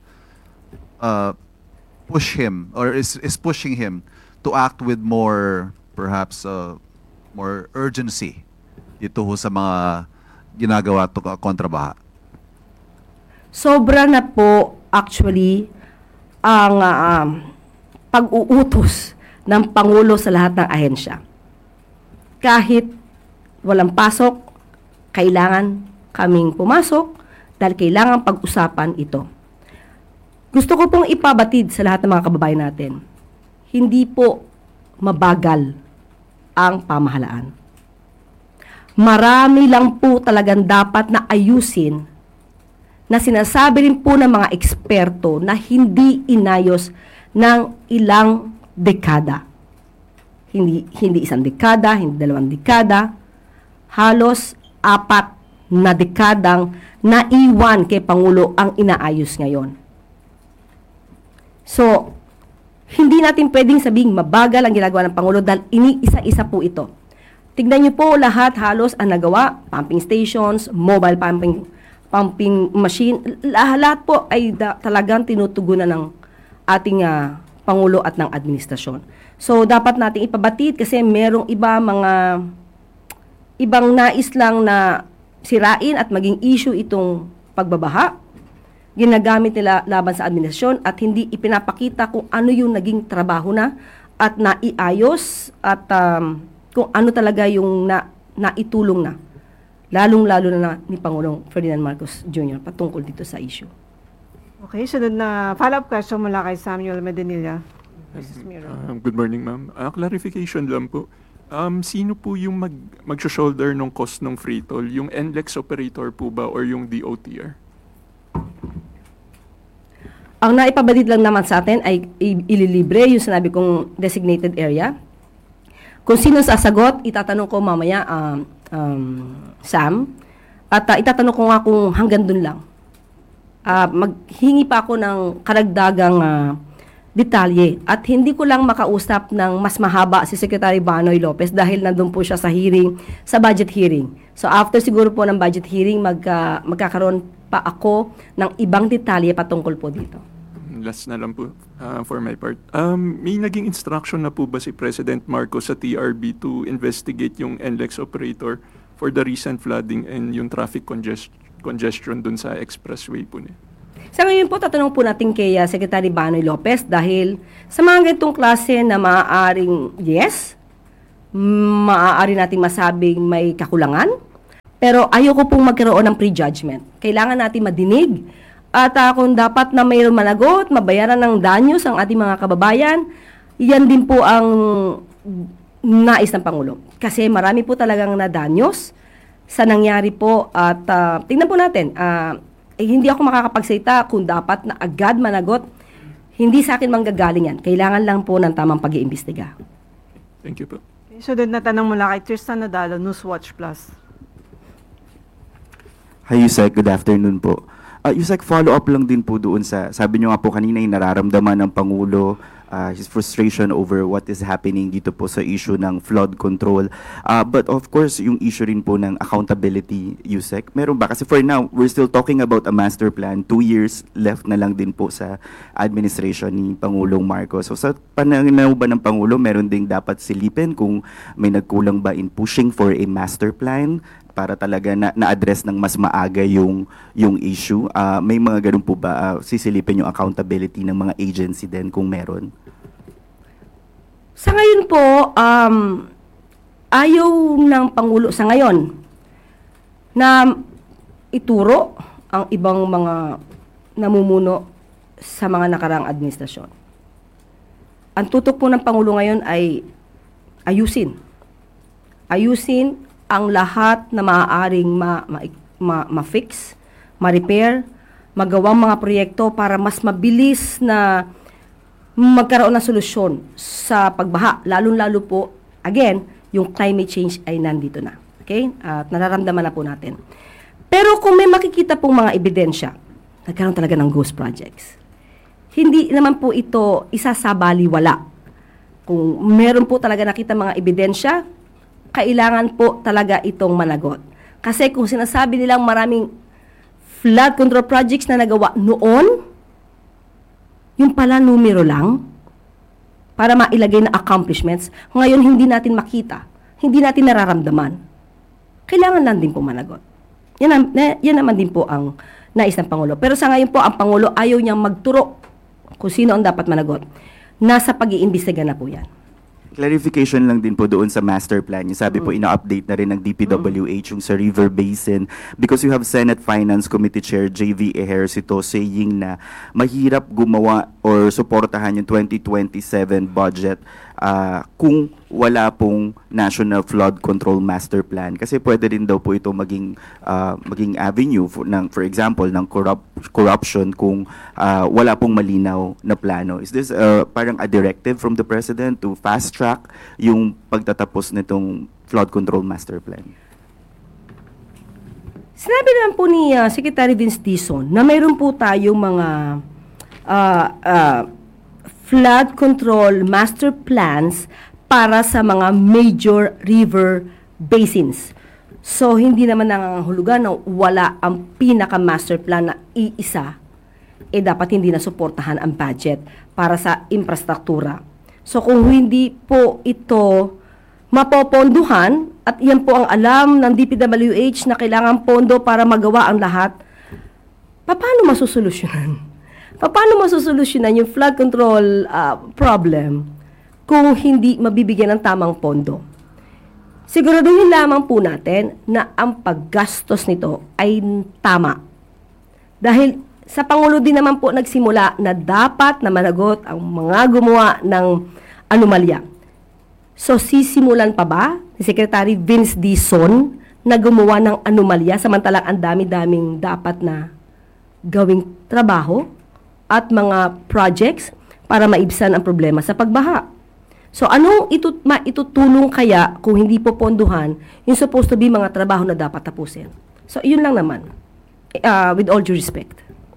F: push him, or is pushing him to act with more, perhaps, more urgency ito ho sa mga ginagawa to kontra baha?
H: Sobra na po actually ang pag-uutos ng Pangulo sa lahat ng ahensya. Kahit walang pasok, kailangan kaming pumasok dahil kailangan pag-usapan ito. Gusto ko pong ipabatid sa lahat ng mga kababayan natin, hindi po mabagal ang pamahalaan. Marami lang po talagang dapat na ayusin na sinasabi rin po ng mga eksperto na hindi inayos ng ilang dekada. Hindi isang dekada, hindi dalawang dekada, halos 4 na dekadang naiwan kay Pangulo ang inaayos ngayon. So, hindi natin pwedeng sabing mabagal ang ginagawa ng Pangulo dahil iniisa-isa po ito. Tignan niyo po lahat halos ang nagawa, pumping stations, mobile pumping machine, lahat po ay talagang tinutugunan ng ating Pangulo at ng administrasyon. So, dapat nating ipabatid kasi merong ibang nais lang na sirain at maging issue itong pagbabaha. Ginagamit nila laban sa administrasyon at hindi ipinapakita kung ano yung naging trabaho na at naiayos at kung ano talaga yung naitulong na. Lalong-lalo na ni Pangulong Ferdinand Marcos Jr. patungkol dito sa issue.
B: Okay, sunod na follow-up question mula kay Samuel Medinilla.
J: Good morning, ma'am. Clarification lang po. Sino po yung mag-shoulder ng cost ng free toll? Yung NLEX operator po ba or yung DOTR?
H: Ang naipabatid lang naman sa atin ay ililibre yung sinabi kong designated area. Kung sino sasagot, itatanong ko mamaya Sam, at itatanong ko nga kung hanggang dun lang. Maghingi pa ako ng karagdagang detalye. At hindi ko lang makausap ng mas mahaba si Secretary Banoy Lopez dahil nandun po siya sa hearing, sa budget hearing. So after siguro po ng budget hearing, magkakaroon pa ako ng ibang detalye patungkol po dito.
J: Last na lang po for my part. May naging instruction na po ba si President Marcos sa TRB to investigate yung NLEX operator for the recent flooding and yung traffic congestion dun sa expressway po niya?
H: Sa ngayon po, tatanong po natin kay Secretary Banoy Lopez dahil sa mga ganitong klase na maaaring yes, maaari nating masabing may kakulangan, pero ayoko pong magkaroon ng prejudgment. Kailangan natin madinig at kung dapat na mayroon managot, mabayaran ng danyos ang ating mga kababayan, yan din po ang nais ng Pangulo. Kasi marami po talagang nadanyos sa nangyari po at tingnan po natin, hindi ako makakapagsalita kung dapat na agad managot. Hindi sa akin manggagaling yan. Kailangan lang po ng tamang pag-iimbestiga.
J: Thank you po.
B: Sunod na tanong mula kay Tristan Nadalo, Newswatch Plus.
E: Hi, Yusek. Good afternoon po. Yusek, follow-up lang din po doon sa, sabi nyo nga po kanina, yung nararamdaman ng Pangulo, his frustration over what is happening dito po sa issue ng flood control. But of course, yung issue rin po ng accountability, Yusek, meron ba? Kasi for now, we're still talking about a master plan. 2 years left na lang din po sa administration ni Pangulong Marcos. So sa pananaw ba ng Pangulo, meron ding dapat silipin kung may nagkulang ba in pushing for a master plan para talaga na-address ng mas maaga yung issue. May mga ganun po ba, sisilipin yung accountability ng mga agency din kung meron?
H: Sa ngayon po, ayaw ng Pangulo sa ngayon na ituro ang ibang mga namumuno sa mga nakaraang administrasyon. Ang tutok po ng Pangulo ngayon ay ayusin ang lahat na maaaring ma-fix, ma-repair, magawang mga proyekto para mas mabilis na magkaroon ng solusyon sa pagbaha. Lalo-lalo po, again, yung climate change ay nandito na. Okay? At nararamdaman na po natin. Pero kung may makikita pong mga ebidensya, nagkaroon talaga ng ghost projects. Hindi naman po ito isasabaliwala. Kung meron po talaga nakita mga ebidensya, kailangan po talaga itong managot. Kasi kung sinasabi nilang maraming flood control projects na nagawa noon, yung pala numero lang para mailagay na accomplishments, ngayon hindi natin makita, hindi natin nararamdaman. Kailangan lang din po managot. Yan naman din po ang nais ng Pangulo. Pero sa ngayon po, ang Pangulo ayaw niyang magturo kung sino ang dapat managot. Nasa pag-iimbestiga na po yan.
E: Clarification lang din po doon sa master plan. Yung sabi po, ina-update na rin ng DPWH yung sa River Basin because you have Senate Finance Committee Chair J.V. Ejercito saying na mahirap gumawa or suportahan yung 2027 budget kung wala pong National Flood Control Master Plan. Kasi pwede rin daw po ito maging avenue for example, ng corruption kung wala pong malinaw na plano. Is this parang a directive from the President to fast-track yung pagtatapos nitong Flood Control Master Plan?
H: Sinabi naman po ni Secretary Vince Dizon na mayroon po tayong mga flood control master plans para sa mga major river basins. So, hindi naman nangangahulugan na wala ang pinaka-master plan na iisa, dapat hindi na suportahan ang budget para sa infrastruktura. So, kung hindi po ito mapoponduhan, at yan po ang alam ng DPWH na kailangan pondo para magawa ang lahat, paano masusolusyonan? Paano masusolusyonan yung flood control problem kung hindi mabibigyan ng tamang pondo? Siguraduhin lamang po natin na ang paggastos nito ay tama. Dahil sa Pangulo din naman po nagsimula na dapat na managot ang mga gumawa ng anomalya. So sisimulan pa ba ni Secretary Vince Dizon na gumawa ng anomalya samantalang ang dami-daming dapat na gawing trabaho at mga projects para maibsan ang problema sa pagbaha? So, anong maitutulong kaya kung hindi po ponduhan yung supposed to be mga trabaho na dapat tapusin? So, yun lang naman. With all due respect.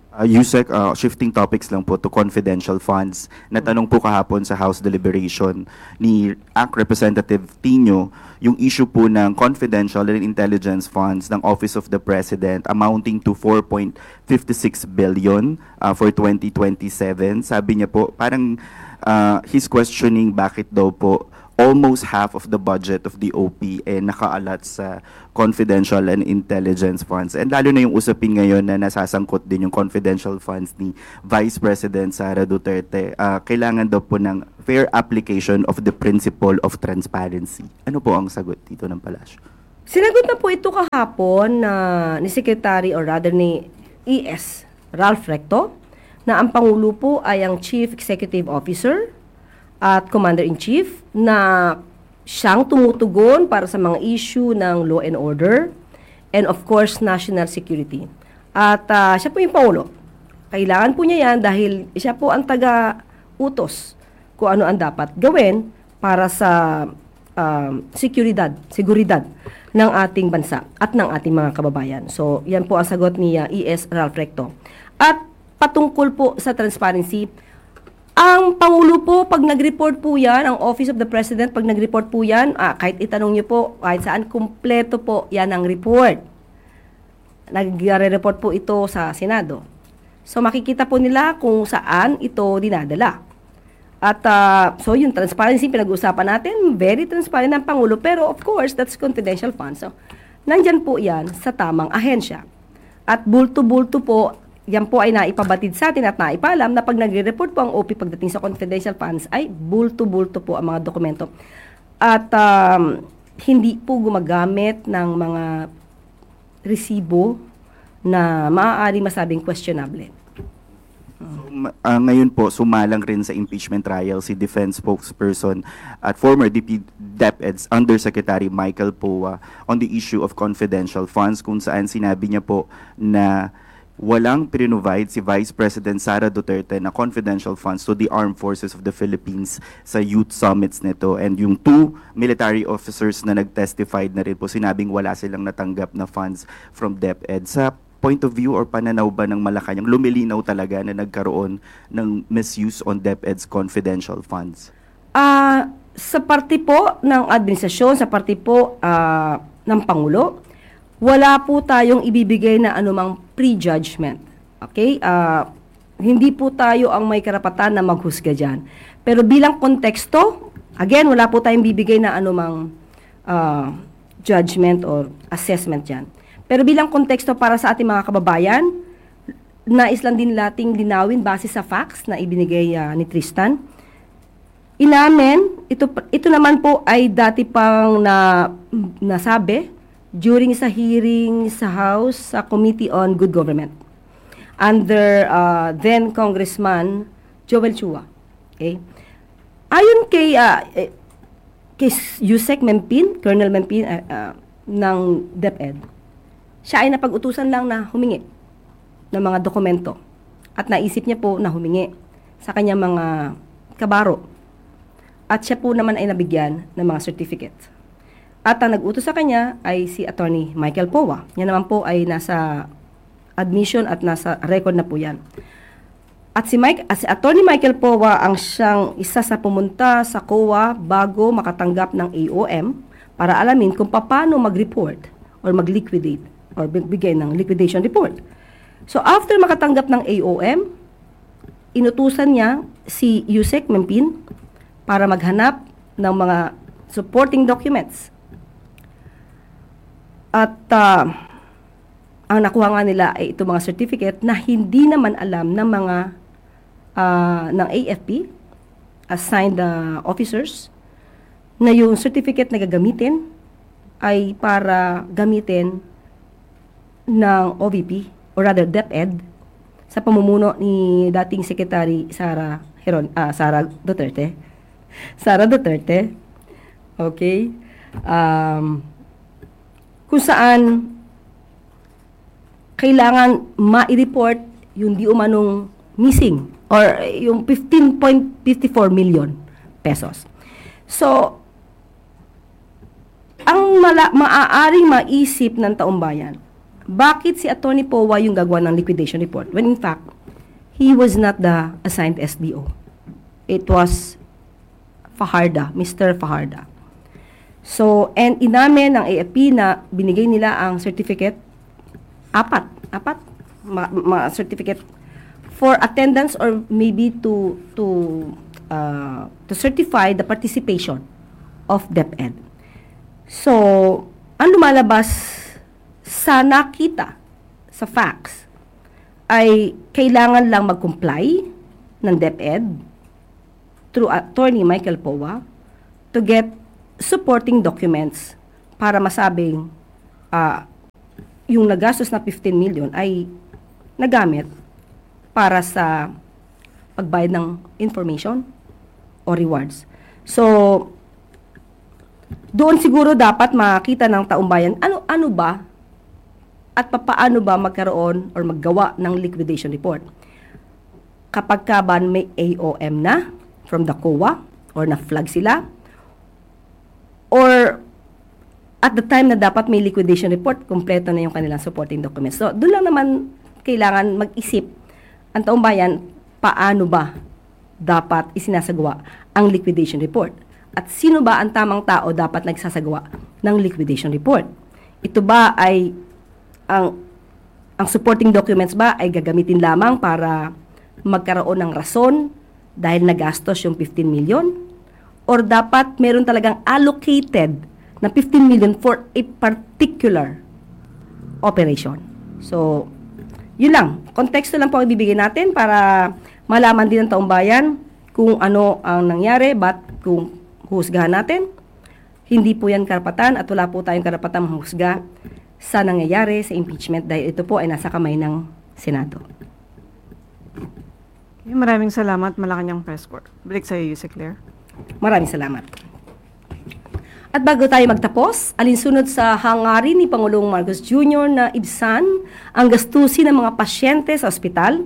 E: Yusek, shifting topics lang po to confidential funds. Natanong po kahapon sa House deliberation ni ACT Representative Tino yung issue po ng confidential and intelligence funds ng Office of the President amounting to 4.56 billion for 2027. Sabi niya po, parang he's questioning bakit daw po almost half of the budget of the OP nakaalat sa confidential and intelligence funds. And lalo na yung usapin ngayon na nasasangkot din yung confidential funds ni Vice President Sara Duterte. Kailangan daw po ng fair application of the principle of transparency. Ano po ang sagot dito ng palasyo?
H: Sinagot na po ito kahapon ni Secretary or rather ni ES Ralph Recto na ang Pangulo po ay ang Chief Executive Officer at Commander-in-Chief na siyang tumutugon para sa mga issue ng law and order and of course national security. At siya po yung Pangulo. Kailangan po niya yan dahil siya po ang taga-utos kung ano ang dapat gawin para sa seguridad ng ating bansa at ng ating mga kababayan. So, yan po ang sagot ni ES Ralph Recto. At patungkol po sa transparency, ang Pangulo po, pag nag-report po yan, ang Office of the President, pag nag-report po yan, kahit itanong niyo po, kahit saan, kumpleto po yan ang report. Nag-report po ito sa Senado. So, makikita po nila kung saan ito dinadala. At, so, yung transparency, pinag-uusapan natin, very transparent ang Pangulo, pero of course, that's confidential funds. So, nandyan po yan sa tamang ahensya. At bulto-bulto po, yan po ay naipabatid sa atin at naipaalam na pag nagre-report po ang OP pagdating sa confidential funds ay bulto-bulto po ang mga dokumento. At hindi po gumagamit ng mga resibo na maaari masabing questionable.
E: Ngayon po, sumalang rin sa impeachment trial si defense spokesperson at former DepEd's Undersecretary Michael Poa on the issue of confidential funds kung saan sinabi niya po na walang pinrovide si Vice President Sara Duterte na confidential funds to the Armed Forces of the Philippines sa youth summits nito. And yung 2 military officers na nag-testified na rin po, sinabing wala silang natanggap na funds from DepEd. Sa point of view or pananaw ba ng Malacanang, lumilinaw talaga na nagkaroon ng misuse on DepEd's confidential funds?
H: Sa parte po ng administrasyon, sa parte po ng Pangulo, wala po tayong ibibigay na anumang prejudgment. Okay? Hindi po tayo ang may karapatan na maghusga dyan. Pero bilang konteksto, again, wala po tayong bibigay na anumang judgment or assessment dyan. Pero bilang konteksto para sa ating mga kababayan, nais lang din nating linawin base sa facts na ibinigay ni Tristan. Inamin, ito naman po ay dati pang nasabi during sa hearing sa House sa Committee on Good Government under then Congressman Joel Chua. Okay? Ayon kay Yusek Mempin, Colonel Mempin ng DepEd, siya ay napag-utusan lang na humingi ng mga dokumento at naisip niya po na humingi sa kanyang mga kabaro at siya po naman ay nabigyan ng mga certificate. At ang nag-utos sa kanya ay si Attorney Michael Poa. Yan naman po ay nasa admission at nasa record na po yan. At si Attorney Michael Poa ang siyang isa sa pumunta sa COA bago makatanggap ng AOM para alamin kung paano mag-report or mag-liquidate or bigay ng liquidation report. So after makatanggap ng AOM, inutusan niya si Yusek Mempin para maghanap ng mga supporting documents. At ang nakuha nga nila ay itong mga certificate na hindi naman alam ng mga ng AFP, assigned officers, na yung certificate na gagamitin ay para gamitin ng OVP, or rather DepEd, sa pamumuno ni dating Secretary Sara Duterte. Sara Duterte. Okay? Kung saan kailangan ma-report yung di umanong missing or yung 15.54 million pesos. So, ang maaaring maisip ng taumbayan, bakit si Atty. Powa yung gagawa ng liquidation report when in fact, he was not the assigned SDO. It was Fajarda, Mr. Fajarda. So, and inamin ng AFP na binigay nila ang certificate, apat, certificate for attendance or maybe to certify the participation of DepEd. So, ang lumalabas sa nakita, sa facts, ay kailangan lang mag-comply ng DepEd through Attorney Michael Powa to get supporting documents para masabing yung nagastos na 15 million ay nagamit para sa pagbayad ng information o rewards. So, doon siguro dapat makita ng taong bayan ano ba at papaano ba magkaroon or maggawa ng liquidation report. Kapag ka ba may AOM na from the COA or na-flag sila, or at the time na dapat may liquidation report, kompleto na yung kanilang supporting documents. So, doon lang naman kailangan mag-isip ang taong bayan paano ba dapat isinasagawa ang liquidation report. At sino ba ang tamang tao dapat nagsasagawa ng liquidation report? Ito ba ay ang supporting documents ba ay gagamitin lamang para magkaroon ng rason dahil nagastos yung 15 million? Or dapat meron talagang allocated na 15 million for a particular operation? So, yun lang. Konteksto lang po ang ibibigay natin para malaman din ng taong bayan kung ano ang nangyari, ba't kung husgahan natin. Hindi po yan karapatan at wala po tayong karapatan mahusga sa nangyayari sa impeachment dahil ito po ay nasa kamay ng Senado.
B: Okay, maraming salamat, Malacanang Press Corps. Balik sa iyo, Yusek Claire.
H: Maraming salamat. At bago tayo magtapos, alinsunod sa hangarin ni Pangulong Marcos Jr. na ibsan ang gastusin ng mga pasyente sa ospital,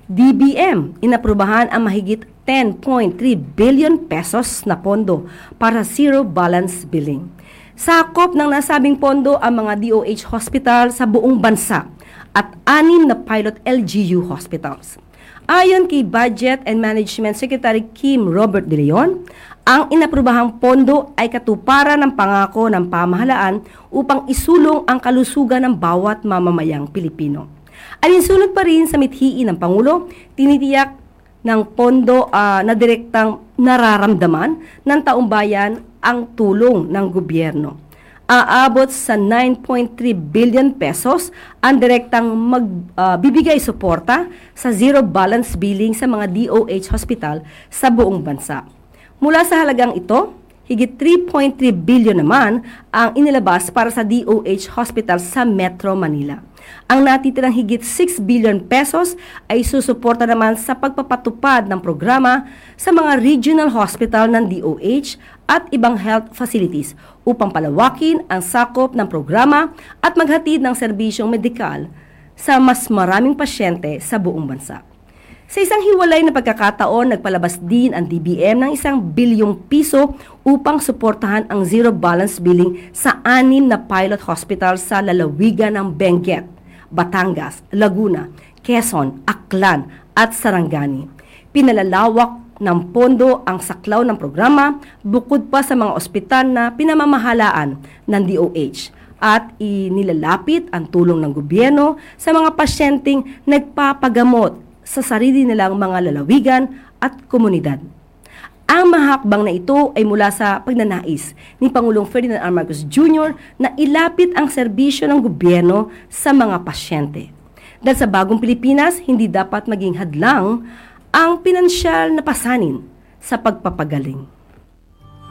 H: DBM inaprubahan ang mahigit 10.3 billion pesos na pondo para zero balance billing. Sakop ng nasabing pondo ang mga DOH hospital sa buong bansa at 6 na pilot LGU hospitals. Ayon kay Budget and Management Secretary Kim Robert De Leon, ang inaprubahang pondo ay katuparan ng pangako ng pamahalaan upang isulong ang kalusugan ng bawat mamamayang Pilipino. Alinsunod pa rin sa mithiin ng Pangulo, tinitiyak ng pondo na direktang nararamdaman ng taong bayan ang tulong ng gobyerno. Aabot sa 9.3 billion pesos ang direktang magbibigay suporta sa zero balance billing sa mga DOH hospital sa buong bansa. Mula sa halagang ito, higit 3.3 billion naman ang inilabas para sa DOH hospital sa Metro Manila. Ang natitirang higit 6 billion pesos ay susuporta naman sa pagpapatupad ng programa sa mga regional hospital ng DOH at ibang health facilities upang palawakin ang sakop ng programa at maghatid ng serbisyong medikal sa mas maraming pasyente sa buong bansa. Sa isang hiwalay na pagkakataon, nagpalabas din ang DBM ng 1 bilyong piso upang suportahan ang zero balance billing sa 6 na pilot hospital sa lalawigan ng Benguet, Batangas, Laguna, Quezon, Aklan at Sarangani. Pinalalawak ng pondo ang saklaw ng programa bukod pa sa mga ospital na pinamamahalaan ng DOH at inilalapit ang tulong ng gobyerno sa mga pasyenteng nagpapagamot sa sarili nilang mga lalawigan at komunidad. Ang mahakbang na ito ay mula sa pagnanais ni Pangulong Ferdinand R. Marcos Jr. na ilapit ang serbisyo ng gobyerno sa mga pasyente. Dahil sa bagong Pilipinas, hindi dapat maging hadlang ang pinansyal na pasanin sa pagpapagaling.